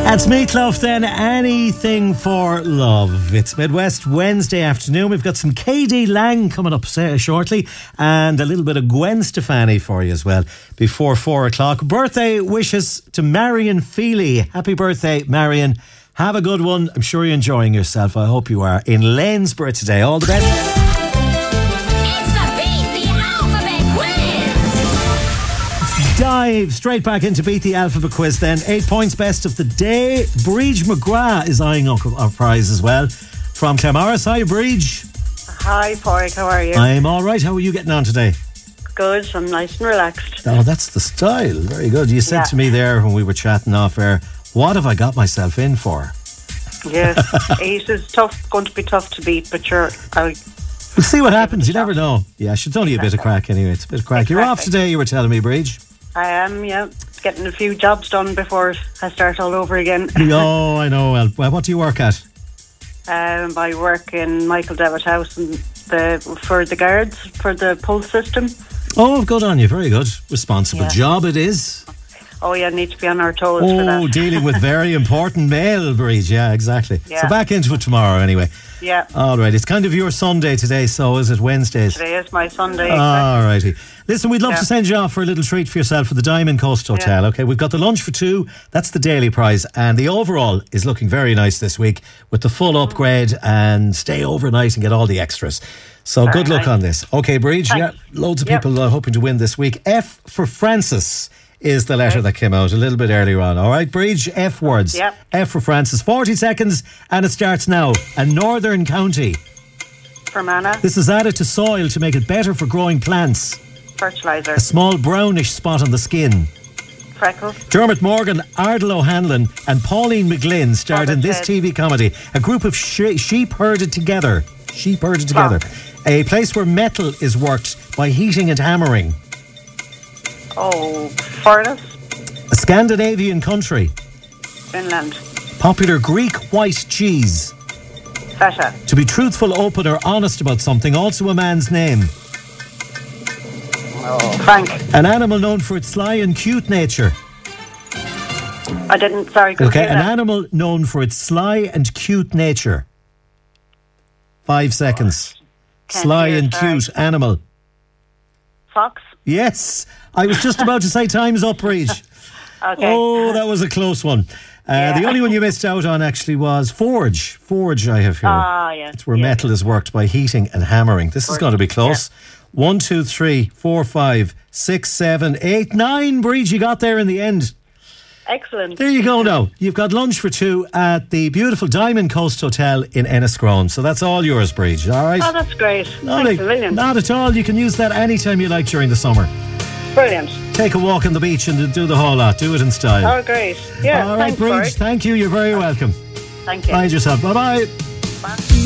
That's Meatloaf then, Anything for Love. It's Midwest Wednesday afternoon. We've got some KD Lang coming up shortly and a little bit of Gwen Stefani for you as well before 4 o'clock. Birthday wishes to Marion Feely. Happy birthday, Marion. Have a good one. I'm sure you're enjoying yourself. I hope you are. In Lanesborough today. All the best. Dive straight back into Beat the Alphabet Quiz then. 8 points best of the day. Breege McGrath is eyeing up our prize as well from Claremorris. Hi, Breege. Hi, Porrick. How are you? I'm all right. How are you getting on today? Good. I'm nice and relaxed. Oh, that's the style. Very good. You said to me there when we were chatting off air, what have I got myself in for? Yes. 8 is tough. Going to be tough to beat, but we'll see what happens. You never know. Yeah, it's only a bit of crack anyway. It's a bit of crack. You're off today, you were telling me, Breege. I am, yeah. Getting a few jobs done before I start all over again. Oh, I know. Well, what do you work at? I work in Michael Devitt House for the guards, for the pulse system. Oh, good on you. Very good. Responsible job it is. Oh, yeah, need to be on our toes for that. Oh, dealing with very important mail, Breege. Yeah, exactly. Yeah. So back into it tomorrow anyway. Yeah. All right. It's kind of your Sunday today, so is it Wednesdays? Today is my Sunday. All righty. Listen, we'd love to send you off for a little treat for yourself at the Diamond Coast Hotel. Okay, we've got the lunch for two. That's the daily prize. And the overall is looking very nice this week with the full upgrade and stay overnight and get all the extras. So very good luck on this. Okay, Breege. Yeah, loads of people are hoping to win this week. F for Francis is the letter that came out a little bit earlier on. All right, Breege, F words. Yep. F for Francis. 40 seconds and it starts now. A northern county. Fermanagh. This is added to soil to make it better for growing plants. Fertiliser. A small brownish spot on the skin. Freckles. Dermot Morgan, Ardal O'Hanlon and Pauline McGlynn starred in this TV comedy. A group of sheep herded together. A place where metal is worked by heating and hammering. Oh, furnace. A Scandinavian country. Finland. Popular Greek white cheese. Feta. To be truthful, open or honest about something. Also a man's name. Frank. An animal known for its sly and cute nature. Okay, an animal known for its sly and cute nature. 5 seconds. Sly and cute animal. Fox. Yes. I was just about to say time's up, Breege. Okay. Oh, that was a close one. The only one you missed out on actually was forge. Forge, I have here. Yes. It's where metal is worked by heating and hammering. This is going to be close. 1, 2, 3, 4, 5, 6, 7, 8, 9. Breege, you got there in the end. Excellent. There you go now. You've got lunch for two at the beautiful Diamond Coast Hotel in Enniscrone. So that's all yours, Breege, all right? Oh, that's great. Thanks a million. Not at all. You can use that anytime you like during the summer. Brilliant. Take a walk on the beach and do the whole lot. Do it in style. Oh, great. Yeah. All right, Breege. Thank you. You're very welcome. Thank you. Mind yourself. Bye-bye. Bye.